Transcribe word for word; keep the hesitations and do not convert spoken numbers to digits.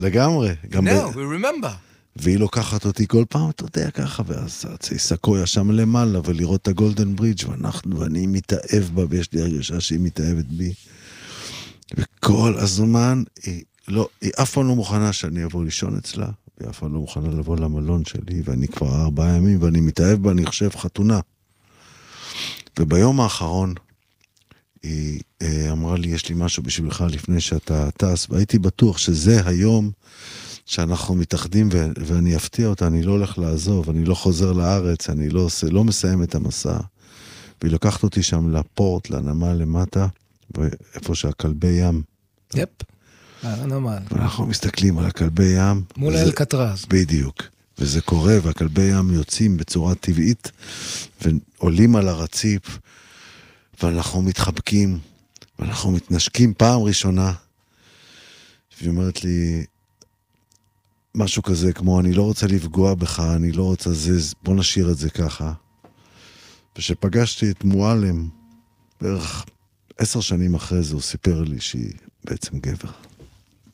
לגמרי. You know, we remember. והיא לוקחת אותי כל פעם, אתה יודע ככה, ואז צי סקויה שם למעלה, ולראות את הגולדן ברידג' ואנחנו, ואני מתאהב בה, ויש לי הרגשה שהיא מתאהבת בי. וכל הזמן, היא, לא, היא אף פעם לא מוכנה שאני אבוא לישון אצלה, והיא אף פעם לא מוכנה לבוא למלון שלי, ואני כבר ארבעה ימים, ואני מתאהב בה, אני חושב חתונה. וביום האחרון, היא אמרה לי, יש לי משהו בשבילך לפני שאתה טס, והייתי בטוח שזה היום שאנחנו מתאחדים, ו- ואני אפתיע אותה, אני לא הולך לעזוב, אני לא חוזר לארץ, אני לא, עושה, לא מסיים את המסע. והיא לקחת אותי שם לפורט, לנמל למטה, ואיפה שהכלבי ים. יפ, הנמל. ואנחנו מסתכלים על הכלבי ים. מול אל קטרז. בדיוק. וזה קורה, והכלבי ים יוצאים בצורה טבעית, ועולים על הרציף, ואנחנו מתחבקים, ואנחנו מתנשקים פעם ראשונה, והיא אומרת לי, משהו כזה, כמו אני לא רוצה לפגוע בך, אני לא רוצה זה, בוא נשאיר את זה ככה. ושפגשתי את מועלם, בערך עשר שנים אחרי זה, הוא סיפר לי שהיא בעצם גבר.